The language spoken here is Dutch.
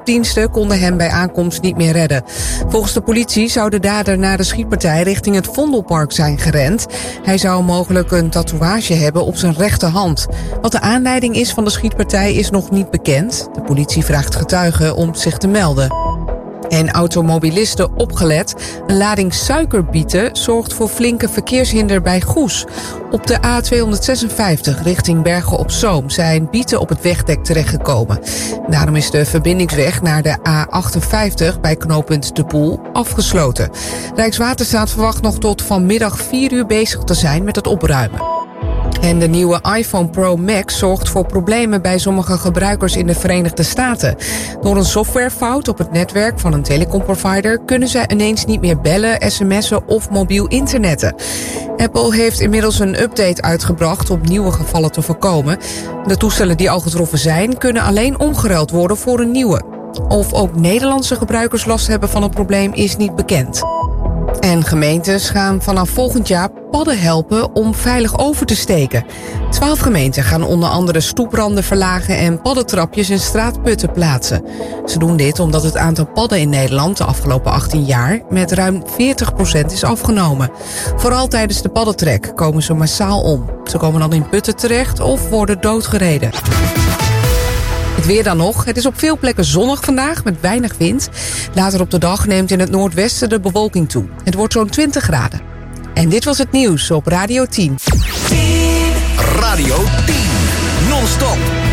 hulpdiensten konden hem bij aankomst niet meer redden. Volgens de politie zou de dader na de schietpartij richting het Vondelpark zijn gerend. Hij zou mogelijk een tatoeage hebben op zijn rechterhand. Wat de aanleiding is van de schietpartij is nog niet bekend. De politie vraagt getuigen om zich te melden. En automobilisten opgelet. Een lading suikerbieten zorgt voor flinke verkeershinder bij Goes. Op de A256 richting Bergen op Zoom zijn bieten op het wegdek terechtgekomen. Daarom is de verbindingsweg naar de A58 bij knooppunt De Poel afgesloten. Rijkswaterstaat verwacht nog tot vanmiddag 4 uur bezig te zijn met het opruimen. En de nieuwe iPhone Pro Max zorgt voor problemen bij sommige gebruikers in de Verenigde Staten. Door een softwarefout op het netwerk van een telecomprovider kunnen zij ineens niet meer bellen, sms'en of mobiel internetten. Apple heeft inmiddels een update uitgebracht om nieuwe gevallen te voorkomen. De toestellen die al getroffen zijn, kunnen alleen omgeruild worden voor een nieuwe. Of ook Nederlandse gebruikers last hebben van het probleem is niet bekend. En gemeentes gaan vanaf volgend jaar padden helpen om veilig over te steken. 12 gemeenten gaan onder andere stoepranden verlagen en paddentrapjes en straatputten plaatsen. Ze doen dit omdat het aantal padden in Nederland de afgelopen 18 jaar met ruim 40% is afgenomen. Vooral tijdens de paddentrek komen ze massaal om. Ze komen dan in putten terecht of worden doodgereden. Het weer dan nog. Het is op veel plekken zonnig vandaag met weinig wind. Later op de dag neemt in het noordwesten de bewolking toe. Het wordt zo'n 20 graden. En dit was het nieuws op Radio 10. Radio 10. Non-stop.